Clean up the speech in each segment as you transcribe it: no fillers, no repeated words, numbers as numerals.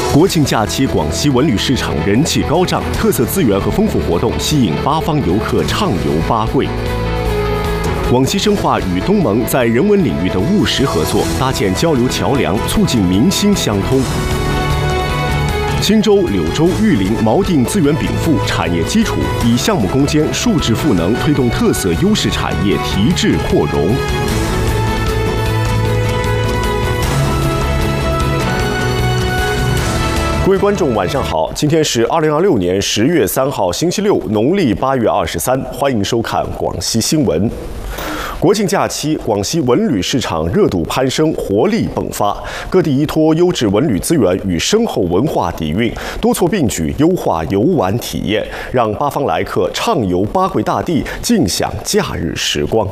国庆假期，广西文旅市场人气高涨，特色资源和丰富活动吸引八方游客畅游八桂。广西深化与东盟在人文领域的务实合作，搭建交流桥梁，促进民心相通。青州、柳州、玉林锚定资源禀赋、产业基础，以项目攻坚、数质赋能，推动特色优势产业提质扩容。各位观众，晚上好！今天是2026年10月3号，星期六，农历8月23，欢迎收看广西新闻。国庆假期，广西文旅市场热度攀升，活力迸发。各地依托优质文旅资源与深厚文化底蕴，多措并举优化游玩体验，让八方来客畅游八桂大地，尽享假日时光。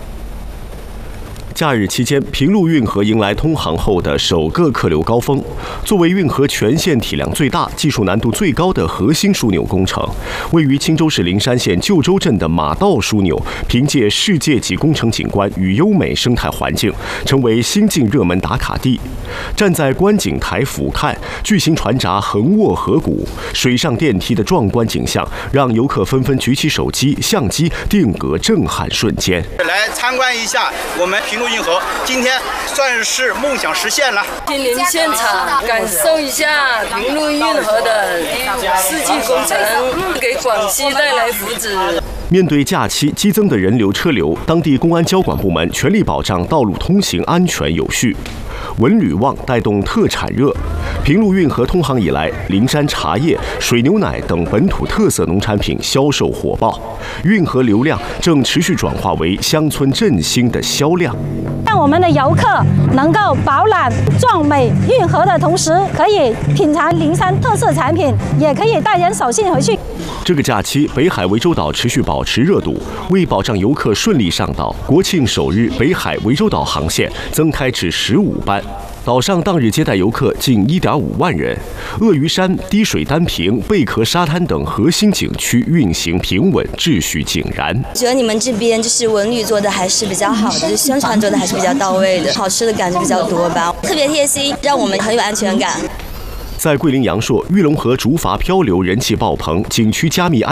假日期间，平陆运河迎来通航后的首个客流高峰。作为运河全线体量最大、技术难度最高的核心枢纽工程，位于青州市灵山县旧州镇的马道枢纽，凭借世界级工程景观与优美生态环境，成为新晋热门打卡地。站在观景台俯瞰，巨型船闸横卧河谷，水上电梯的壮观景象，让游客纷纷举起手机、相机，定格震撼瞬间。 来参观一下我们平陆运河，今天算是梦想实现了。 亲临现场，感受一下平陆运河的世纪工程，给广西带来福祉。 面对假期激增的人流车流，当地公安交管部门全力保障道路通行安全有序。文旅旺带动特产热，平陆运河通航以来，灵山茶叶、水牛奶等本土特色农产品销售火爆，运河流量正持续转化为乡村振兴的销量。 让我们的游客能够饱览壮美运河的同时，可以品尝灵山特色产品，也可以带人手信回去。 这个假期，北海涠洲岛持续保持热度。为保障游客顺利上岛，国庆首日北海涠洲岛航线增开至15班。岛上当日接待游客近1.5万人。鳄鱼山、滴水丹坪、贝壳沙滩等核心景区运行平稳，秩序井然。 觉得你们这边就是文旅做的还是比较好的，就是宣传做的还是比较到位的，好吃的感觉比较多吧，特别贴心，让我们很有安全感。 在桂林阳朔，玉龙河竹筏漂流人气爆棚，景区加密安